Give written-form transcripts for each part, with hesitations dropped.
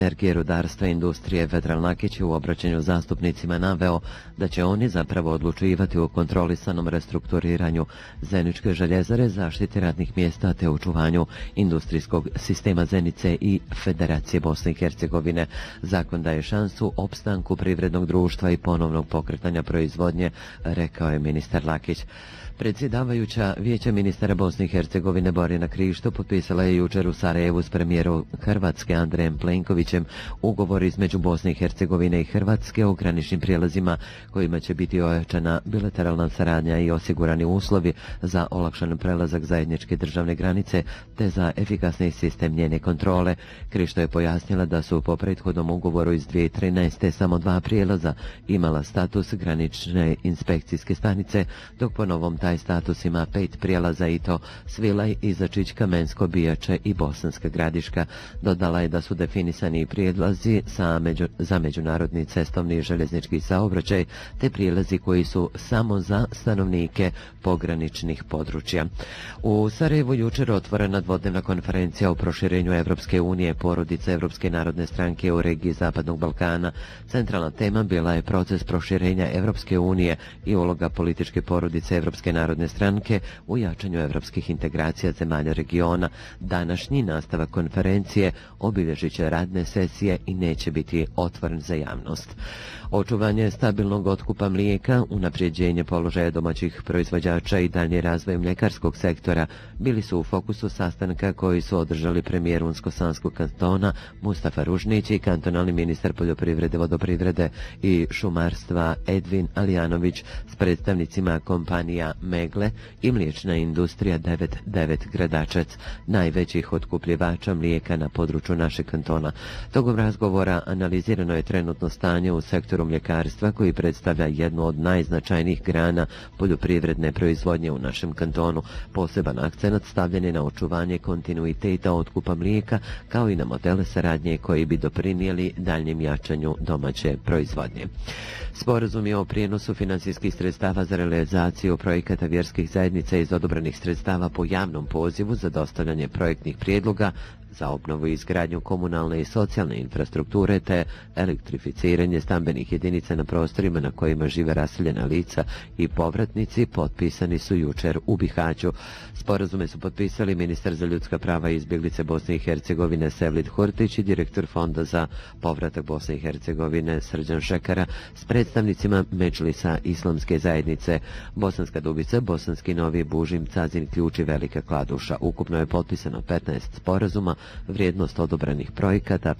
energije, rudarstva i industrije Vedran Lakić je u obraćanju zastupnicima naveo da će oni zapravo odlučivati o kontrolisanom restrukturiranju Zeničke željezare, zaštiti radnih mjesta te očuvanju industrijskog sistema Zenice i Federacije Bosne i Hercegovine. Zakon daje šansu opstanku privrednog društva i ponovnog pokretanja proizvodnje, rekao je ministar Lakić. Predsjedavajuća Vijeća ministara Bosne i Hercegovine Borjana Krišto potpisala je jučer u Sarajevu s premijerom Hrvatske Andrejem Plenkovićem ugovor između Bosne i Hercegovine i Hrvatske o graničnim prijelazima kojima će biti ojačana bilateralna saradnja i osigurani uslovi za olakšan prelazak zajedničke državne granice te za efikasni sistem njene kontrole. Krišto je pojasnila da su po prethodnom ugovoru iz 2013. samo 2 prijelaza imala status granične inspekcijske stanice, dok po novom taj status ima 5 prijelaza i to Svilaj, Izačić, Kamensko, Bijače i Bosanska Gradiška. Dodala je da su definisani prijelazi za međunarodni cestovni i željeznički saobraćaj te prijelazi koji su samo za stanovnike pograničnih područja. U Sarajevu jučer otvorena dvodnevna konferencija o proširenju Evropske unije, porodice Evropske narodne stranke u regiji Zapadnog Balkana. Centralna tema bila je proces proširenja Evropske unije i uloga političke porodice Evropske narodne stranke u jačanju evropskih integracija zemalja regiona. Današnji nastavak konferencije obilježit će radne sesije i neće biti otvoren za javnost. Očuvanje stabilnog otkupa mlijeka, unapređenje položaja domaćih proizvođača i daljnji razvoj mljekarskog sektora bili su u fokusu sastanka koji su održali premijer Unsko-Sanskog kantona Mustafa Ružnić i kantonalni ministar poljoprivrede, vodoprivrede i šumarstva Edvin Alijanović s predstavnicima kompanija Megle i mliječna industrija 99 Gradačac, najvećih otkupljivača mlijeka na području našeg kantona. Tokom razgovora analizirano je trenutno stanje u sektoru mljekarstva koji predstavlja jednu od najznačajnijih grana poljoprivredne proizvodnje u našem kantonu. Poseban akcenat stavljen je na očuvanje kontinuiteta otkupa mlijeka kao i na modele saradnje koji bi doprinijeli daljnjem jačanju domaće proizvodnje. Sporazum je o prijenosu financijskih sredstava za realizaciju projekata vjerskih zajednica iz odobrenih sredstava po javnom pozivu za dostavljanje projektnih prijedloga za obnovu i izgradnju komunalne i socijalne infrastrukture te elektrificiranje stambenih jedinica na prostorima na kojima žive raseljena lica i povratnici potpisani su jučer u Bihaću. Sporazume su potpisali ministar za ljudska prava i izbjeglice Bosne i Hercegovine Sevlid Hurtić i direktor Fonda za povratak Bosne i Hercegovine Srđan Šekara s predstavnicima Medžlisa Islamske zajednice Bosanska Dubica, Bosanski Novi, Bužim, Cazin, Ključ i Velika Kladuša. Ukupno je potpisano 15 sporazuma, vrijednost odobrenih projekata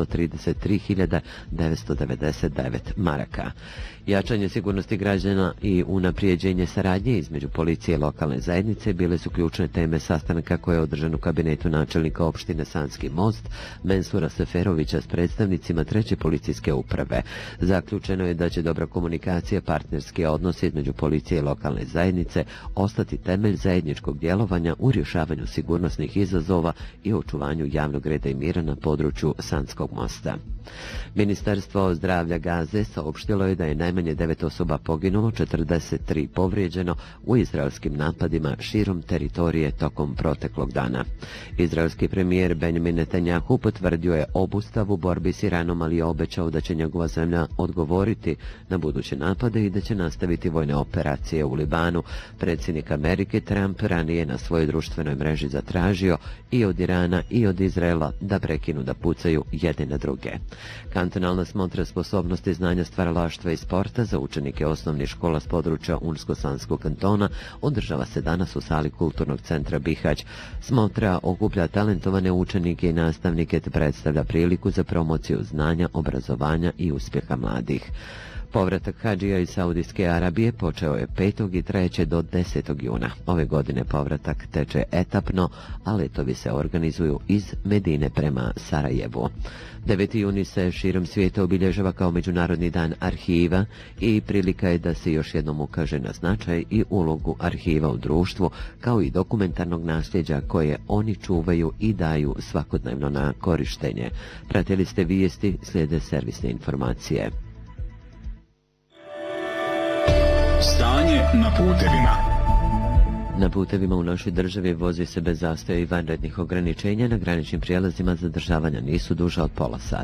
533.999 maraka. Jačanje sigurnosti građana i unaprijeđenje saradnje između policije i lokalne zajednice bile su ključne teme sastanka koje je održan u kabinetu načelnika opštine Sanski Most Mensura Seferovića s predstavnicima 3. policijske uprave. Zaključeno je da će dobra komunikacija, partnerski odnosi između policije i lokalne zajednice ostati temelj zajedničkog djelovanja u rješavanju sigurnosnih izazova i očuvanju javnog reda i mira na području Sanskog mosta. Ministarstvo zdravlja Gaze saopštilo je da je najmanje 9 osoba poginulo, 43 povrijeđeno u izraelskim napadima širom teritorije tokom proteklog dana. Izraelski premijer Benjamin Netanjahu potvrdio je obustavu borbi s Iranom, ali je obećao da će njegova zemlja odgovoriti na buduće napade i da će nastaviti vojne operacije u Libanu. Predsjednik Amerike Trump ranije na svojoj društvenoj mreži zatražio i od Irana i od Izraela da prekinu da pucaju jedni na druge. Kantonalna smotra sposobnosti znanja, stvaralaštva i sporta za učenike osnovnih škola s područja Unsko-Sanskog kantona održava se danas u sali Kulturnog centra Bihać. Smotra okuplja talentovane učenike i nastavnike te predstavlja priliku za promociju znanja, obrazovanja i uspjeha mladih. Povratak hadžija iz Saudijske Arabije počeo je 5. i trajeće do 10. juna. Ove godine povratak teče etapno, a letovi se organizuju iz Medine prema Sarajevu. 9. juni se širom svijeta obilježava kao Međunarodni dan arhiva i prilika je da se još jednom ukaže na značaj i ulogu arhiva u društvu, kao i dokumentarnog nasljeđa koje oni čuvaju i daju svakodnevno na korištenje. Pratili ste vijesti, slijede servisne informacije. Stanje na putevima. Na putevima u našoj državi vozi se bez zastoja i vanrednih ograničenja. Na graničnim prijelazima zadržavanja nisu duža od pola sata.